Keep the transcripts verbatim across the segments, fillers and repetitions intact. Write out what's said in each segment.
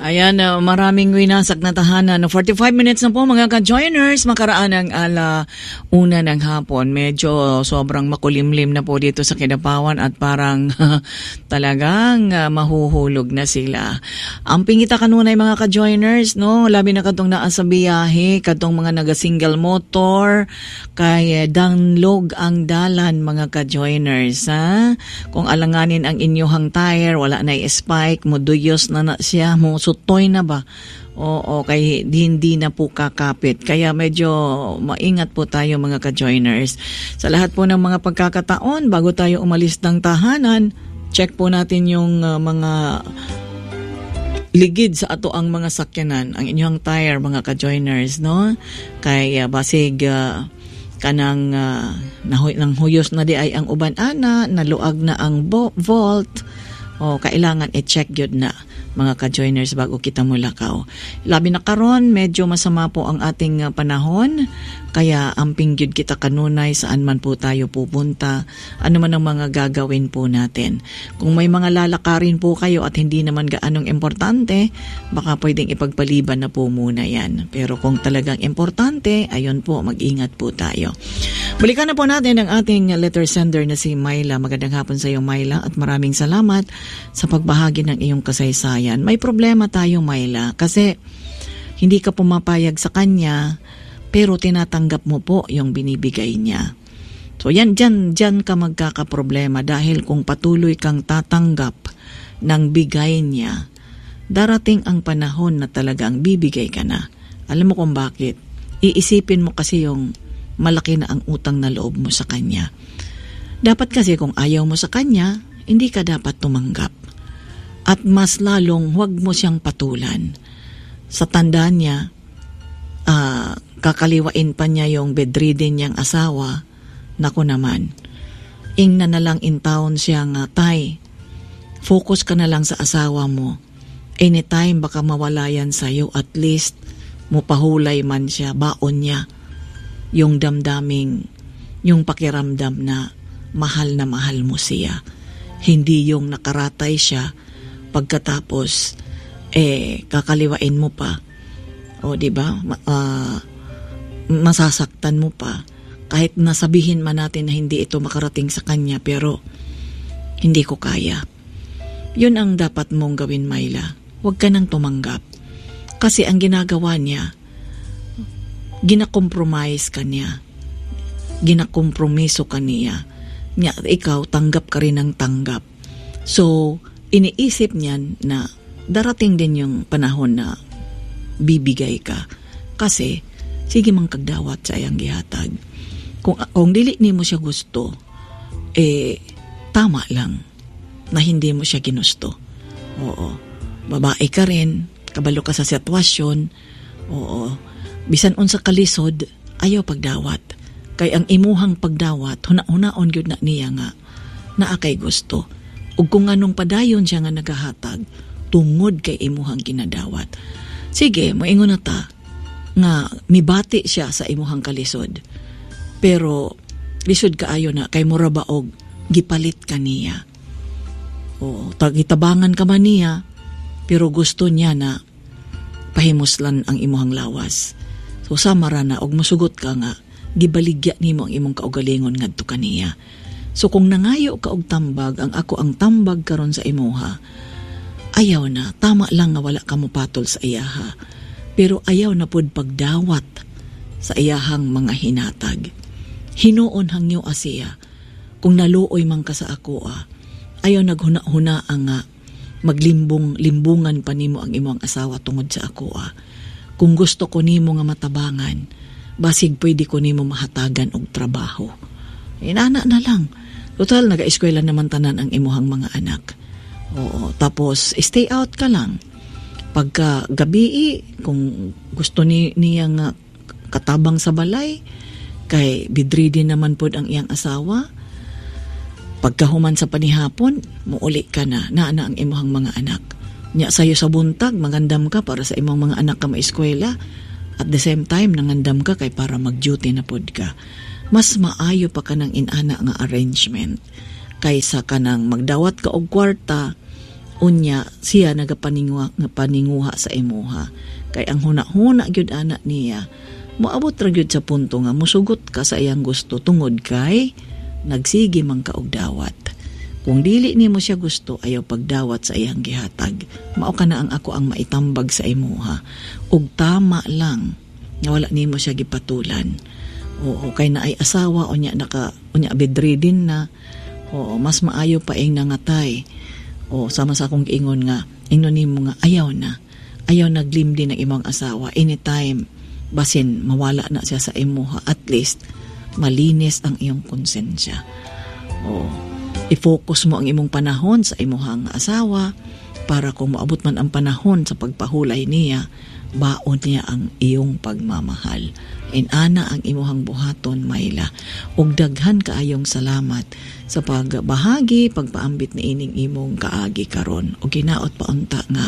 Ayan, uh, maraming winasak na tahanan. No, forty-five minutes na po mga ka-joiners. Makaraan ng ala una ng hapon. Medyo sobrang makulimlim na po dito sa Kidapawan at parang talagang uh, mahuhulog na sila. Ang pingita kanunay mga ka-joiners, no? Labi na katong naa sa biyahe, katong mga naga-single motor, kay downlog ang dalan mga ka-joiners. Ha? Kung alanganin ang inyuhang tire, wala na i-spike, muduyos na na siya, mo sutoy na ba? Oo, kay hindi na po kakapit. Kaya medyo maingat po tayo mga ka-joiners. Sa lahat po ng mga pagkakataon, bago tayo umalis ng tahanan, check po natin yung uh, mga ligid sa ato ang mga sakyanan, ang inyong tire mga ka-joiners, no? Kaya basig uh, kanang uh, nahuy, nang huyos na di ay ang uban ana, naluag na ang bo- vault, o kailangan i-check yun na mga ka-joiners bago kita mulakaw. Labi na karon, medyo masama po ang ating uh, panahon, kaya amping gyud kita kanunay saan man po tayo pupunta, ano man ang mga gagawin po natin. Kung may mga lalakarin po kayo at hindi naman gaanong importante, baka pwedeng ipagpaliban na po muna yan. Pero kung talagang importante, ayun po, mag-ingat po tayo. Balikan na po natin ang ating letter sender na si Myla. Magandang hapon sa iyo, Myla, at maraming salamat sa pagbahagi ng iyong kasaysayan. May problema tayo, Myla, kasi hindi ka pumapayag sa kanya, pero tinatanggap mo po yung binibigay niya. So yan, dyan, dyan ka magkakaproblema dahil kung patuloy kang tatanggap ng bigay niya, darating ang panahon na talagang bibigay ka na. Alam mo kung bakit? Iisipin mo kasi yung malaki na ang utang na loob mo sa kanya. Dapat kasi kung ayaw mo sa kanya, hindi ka dapat tumanggap. At mas lalong huwag mo siyang patulan. Sa tanda niya, uh, kakaliwain pa niya yung bedridden niyang asawa. Naku naman, ing na na lang in town siya nga, tay, focus ka na lang sa asawa mo. Anytime baka mawala yan sa'yo, at least mupahulay man siya, baon niya yung damdaming, yung pakiramdam na mahal na mahal mo siya. Hindi yung nakaratay siya pagkatapos eh kakaliwain mo pa, o di ba, uh, masasaktan mo pa kahit nasabihin man natin na hindi ito makarating sa kanya, pero hindi ko kaya. Yun ang dapat mong gawin, Myla. Huwag ka nang tumanggap, kasi ang ginagawa niya, ginakompromise ka niya, ginakompromiso ka niya, niya ikaw tanggap ka rin ng tanggap. So iniisip niyan na darating din yung panahon na bibigay ka, kasi sige mang kagdawat sa iyang gihatag. Kung, kung dili ni mo siya gusto, eh tama lang na hindi mo siya ginusto. Oo, babae ka rin, kabalo ka sa sitwasyon. Oo, bisan unsa kalisod, ayaw pagdawat. Kay ang imuhang pagdawat, huna-hunaon gyud na niya nga na akay gusto. Ug kung anong padayon siya nga nagahatag, tungod kay imuhang ginadawat. Sige, moingon na ta nga mibati siya sa imuhang kalisod. Pero lisod kaayo na kay mura baog gipalit ka niya. O tagitabangan ka man niya, pero gusto niya na pahimuslan ang imuhang lawas. So samara na og musugot ka nga gibaligya nimo ang imong kaugalingon ngadto kaniya. So kung nangayo ka og tambag, ang ako ang tambag karon sa imuha, ayaw na, tama lang nga wala ka mo patol sa iyaha. Pero ayaw na pod pagdawat sa iyahang mga hinatag. Hinuon hangyo asiya, kung naluoy man ka sa ako, ah, ayaw naghuna-huna ang nga maglimbong-limbungan pa nimo ang imong asawa tungod sa ako. Ah. Kung gusto ko nimo nga matabangan, basig pwede ko nimo mahatagan og trabaho. Inana na lang. Total, naga-eskwela naman tanan ang imuhang mga anak. Oo, tapos stay out ka lang. Pagka gabi, kung gusto ni niya nga katabang sa balay, kay bedridden naman pod ang iyang asawa, pagkahuman sa panihapon, muuli ka na, naa na ang imuhang mga anak. Nya sayo sa buntag, magandam ka para sa imong mga anak ka maeskwela, at the same time, nangandam ka kay para mag-duty na pod ka. Mas maayo pa ka ng inana nga arrangement kaysa ka nang magdawat ka og kwarta unya siya nagapaninguha paninguha sa imuha. Kay ang huna-huna gyud ana niya, moabot ra gyud sa punto nga musugot ka sa iyang gusto tungod kay nagsige man ka og dawat. Kung dili nimo siya gusto, ayaw pagdawat sa iyang gihatag. Mao ka na ang ako ang maitambag sa imuha. Ug tama lang nga wala nimo siya gipatulan. Oo, kay na ay asawa unya naka unya bedridden na. Oo, mas maayo pa ing nangatay. O sama sa akong giingon nga, ingnon nimo nga ayaw na. Ayaw naglimdi ng imong asawa anytime basin mawala na siya sa imuha, at least malinis ang iyong konsensya. O i-focus mo ang imong panahon sa imuhang asawa para kung maabot man ang panahon sa pagpahulay niya, baon niya ang iyong pagmamahal. And ana ang imuhang buhaton, Mayla. Ug daghan kaayong salamat sa pagbahagi, pagpaambit ni ining imong kaagi karon. Ug ginaot pa unta nga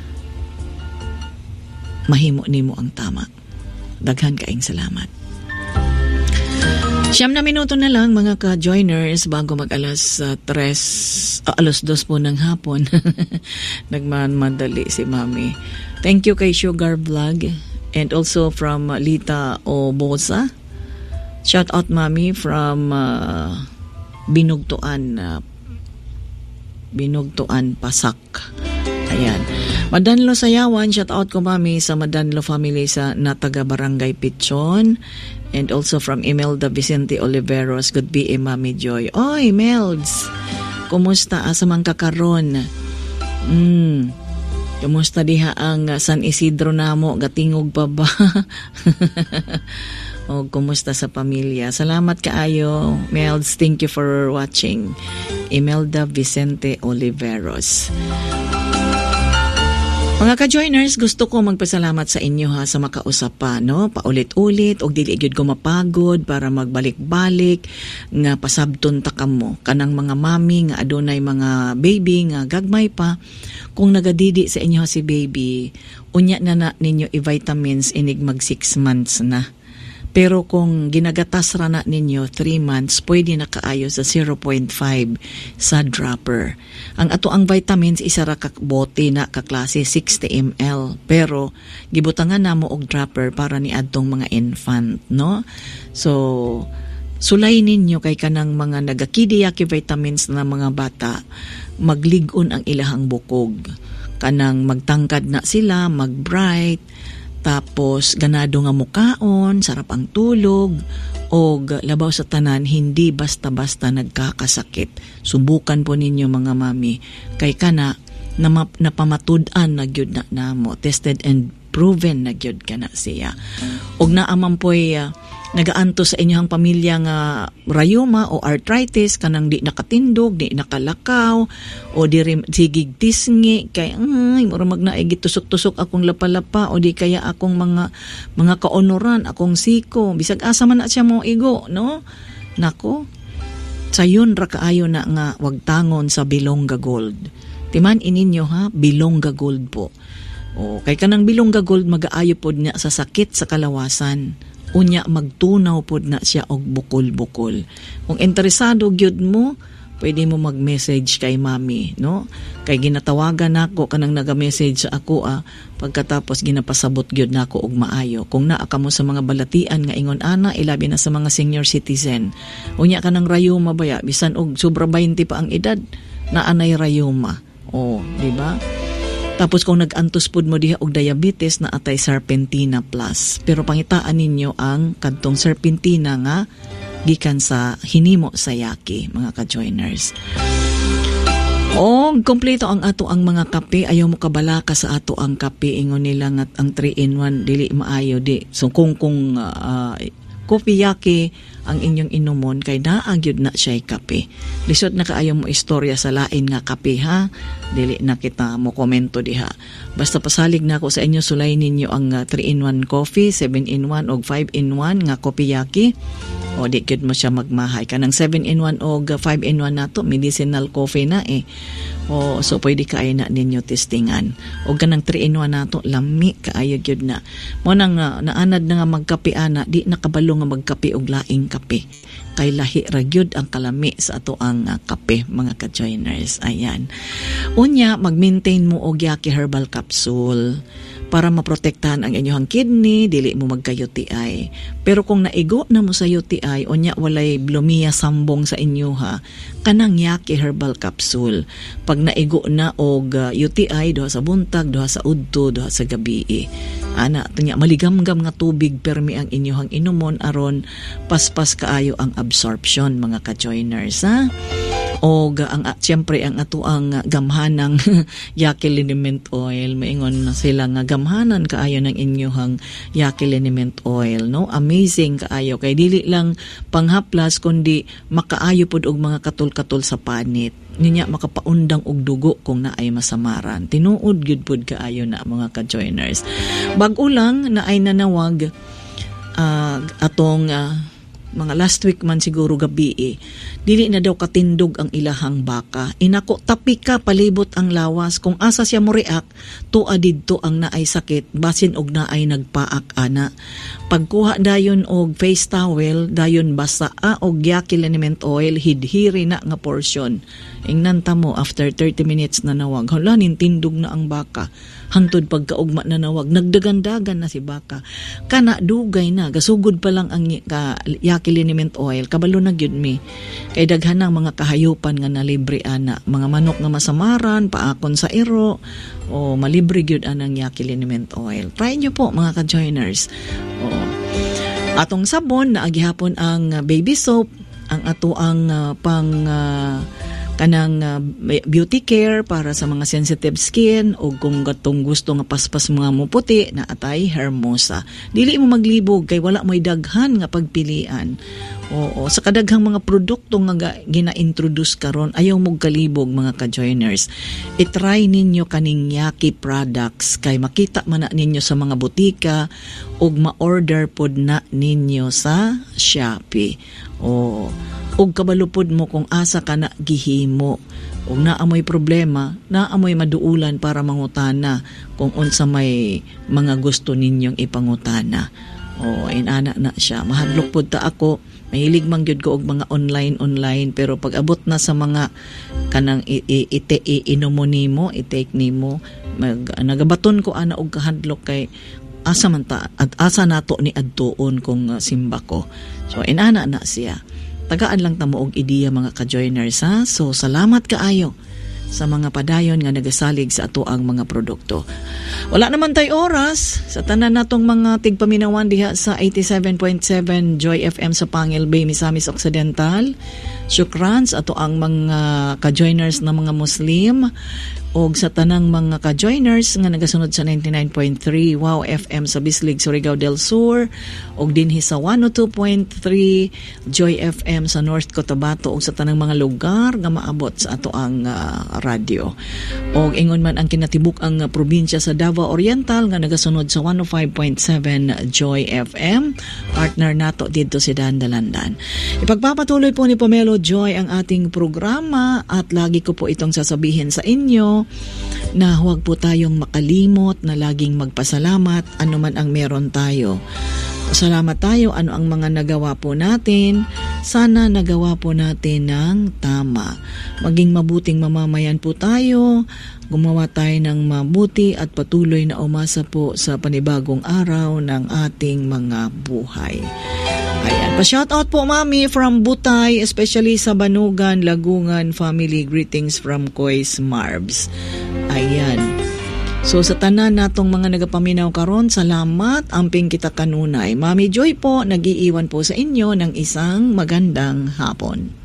mahimo nimo ang tama. Daghan kaayong salamat. Siyam na minuto na lang mga ka-joiners bago mag-alas uh, tres, uh, alas dos po ng hapon. Nagmamadali si Mami. Thank you kay Sugar Vlog and also from uh, Lita Obosa. Shout out Mami from uh, Binugtuan, uh, Binugtuan, Pasak. Ayan. Madanlo Sayawan, shout out ko Mami sa Madanlo family sa Nataga Barangay Pichon. And also from Imelda Vicente Oliveros, good be Mami Joy. Oy, Melds, kumusta asa man ka karon? Mm. Kumusta diha ang San Isidro namo, gatingog pa ba? O kumusta sa pamilya? Salamat kaayo, Melds. Thank you for watching. Imelda Vicente Oliveros. Mga ka-joiners, gusto ko magpasalamat sa inyo ha sa makausap pa, no? Paulit-ulit og dili gyud ko mapagod para magbalik-balik nga pasabton ta kamo kanang mga mami nga adunay mga baby nga gagmay pa. Kung nagadidi sa inyo si baby, unya na na ninyo i-vitamins inig mag six months na. Pero kung ginagatas ra na ninyo three months, pwede na kaayo sa zero point five sa dropper. Ang ato ang vitamins isa ra ka bote na ka klase sixty milliliters. Pero gibutangan namo og dropper para ni adtong mga infant, no? So sulay ninyo kay kanang mga nagakidiyaki vitamins na mga bata, maglig-on ang ilahang bukog. Kanang magtangkad na sila, mag-bright, tapos ganado nga mukaon, sarap ang tulog, o labaw sa tanan, hindi basta-basta nagkakasakit. Subukan po ninyo mga mami. Kay kana, napamatud-an na gyud na namo, tested and proven na gyud ka na siya. Og naaman po'y uh, nagaanto sa inyong pamilya nga rayuma o arthritis, kanang di nakatindog, di nakalakaw, o di rin sigig tisngi, kay ay, mura magnaig tusok-tusok akong lapalapa, o di kaya akong mga mga kaonoran, akong siko, bisag asa man na siya mo igo, no? Nako, sayon ra kaayo na nga wag tangon sa Bilongga Gold. Timan ininyo ha, Bilongga Gold po. O, kay kanang Bilongga Gold mag-aayo pod niya sa sakit sa kalawasan. Unya magtunaw pod na siya og bukol-bukol. Kung interesado gyud mo, pwede mo mag-message kay Mami, no? Kay ginatawagan nako kanang naga-message sa ako ah, pagkatapos ginapasabot gyud nako og maayo. Kung naa ka mo sa mga balatian nga ingon ana, ilabi na sa mga senior citizen. Unya kanang rayuma baya, bisan og sobra twenty pa ang edad, naa nay rayuma. Oh, di ba? Tapos kung nag-antos pod mo diha og diabetes na atay Serpentina Plus. Pero pangitaan ninyo ang kadtong Serpentina nga gikan sa hinimo sa yaki, mga ka-joiners. O, kompleto ang ato ang mga kape. Ayaw mo kabalaka sa ato ang kape. Ingon nila nga ang three in one dili maayo di. So kung kung uh, kopi yaki ang inyong inumon kay naagyod na siya'y kape. Lisod na kaayo mo istorya sa lain nga kape ha. Dili na kita mo komento diha. Basta pasalig na ako sa inyo, sulay ninyo ang uh, three in one coffee, seven in one o five in one nga kopi yaki. O di gyud mo siya magmahay. Kanang seven in one o five in one nato, medicinal coffee na eh. O so pwede kaayo na ninyo testingan. O kanang three in one nato, lami kaayo gyud na. Mo nang uh, naanad na nga magkape ana, di nakabalong nga magkape og laing kape. Kay lahi ra gyud ang kalami sa ato ang uh, kape, mga ka-joiners. Ayan. Unya, mag-maintain mo og Yaki Herbal Capsule para maprotektahan ang inyong kidney, dili mo magka-U T I. Pero kung naigo na mo sa U T I, unya walay blomiya sambong sa inyo ha, kanang Yaki Herbal Capsule. Pag naigo na og uh, U T I, duha sa buntag, duha sa udto, duha sa gabi. Ana, tunya maligamgam nga tubig permi ang inyong inumon aron paspas kaayo ang absorption, mga ka-joiners ha. O ang uh, siyempre ang ato ang uh, gamhanang Yaki Liniment Oil, maingon na sila nga gamhanan kaayo ng inyong Yaki Liniment Oil, no? Amazing kaayo kay dili lang panghaplas kundi makaayo pud og mga katul-katul sa panit. Ninya makapaundang og dugo kung naay masamaran. Tinuod gyud pud kaayo na, mga ka-joiners. Bag-o lang na ay nanawag uh, atong uh, mga last week man siguro gabi eh, dili na daw katindog ang ilahang baka. Inako, tapi ka, palibot ang lawas. Kung asa siya mo react, tuwa didto ang naay sakit, basin og naay nagpaak ana. Pagkuha dayon og face towel, dayon basa a og Yaki Liniment Oil, hidhiri na nga portion. Ingnan ta mo, after thirty minutes na nawag, hala, nintindog na ang baka. Hantod pagkaugma na nawag, nagdagandagan na si baka. Kana, dugay na, gasugod pa lang ang ka, Yaki Liniment Oil, kabalo na gyud mi. Kay daghan ng mga kahayupan nga nalibre ana, mga manok nga masamaran, paakon sa iro, o malibre gyud anang Yaki Liniment Oil. Try nyo po, mga ka-joiners. O, atong sabon, naagihapon ang uh, baby soap, ang ato ang uh, pang... Uh, kanang uh, beauty care para sa mga sensitive skin o kung gatong gusto nga paspas mga mo puti na atay Hermosa. Dili mo maglibog kay wala mo'y daghan nga pagpilian. Oo, sa kadaghang mga produkto nga gina-introduce karon, ayaw mo kalibog, mga ka-joiners. I-try ninyo kaning Yaki products kay makita man na ninyo sa mga butika ug ma-order pod na ninyo sa Shopee. Oo. Og kabalupod mo kung asa ka na gihimo. Ug naamoy problema, naamoy maduulan para mangutana kung unsa may mga gusto ninyong ipangutana. O, inana na siya. Mahadlok pod ta ako. Mahilig man gyud ko og mga online-online, pero pag abot na sa mga kanang ite inumo nimo, i-take nimo, mag, nagabaton ko ana og kahadlok kay asa man ta, at asa nato ni adtuon kung uh, simba ko. So, inana na siya. Tagaan lang ta mo og ideya, mga ka-joiners ha. So salamat kaayo sa mga padayon nga nagasalig sa ato ang mga produkto. Wala naman tay oras sa tanan natong mga tigpaminawan diha sa eighty-seven point seven Joy F M sa Pangil Bay, Misamis Occidental. Syukran sa ato ang mga ka-joiners na mga Muslim og sa tanang mga ka-joiners nga nagasunod sa ninety-nine point three Wow F M sa Bislig, Surigao del Sur, og dinhi sa one oh two point three Joy F M sa North Cotabato, og sa tanang mga lugar nga maabot sa ato ang uh, radio. Og ingon man ang kinatibuk ang uh, probinsya sa Davao Oriental nga nagasunod sa one oh five point seven Joy F M. Partner nato dito si Dan Dalandan. Ipagpapatuloy po ni Pamelo Joy ang ating programa at lagi ko po itong sasabihin sa inyo na huwag po tayong makalimot na laging magpasalamat anuman ang meron tayo. Salamat tayo ano ang mga nagawa po natin. Sana nagawa po natin ng tama. Maging mabuting mamamayan po tayo. Gumawa tayo ng mabuti at patuloy na umasa po sa panibagong araw ng ating mga buhay. Ayan. Pa-shoutout po, Mami, from Butay, especially sa Banugan, Lagungan family. Greetings from Kois Marbs. Ayan. So, sa tanan natong mga nagapaminaw karon, salamat, amping kita kanunay. Mami Joy po, nag-iiwan po sa inyo ng isang magandang hapon.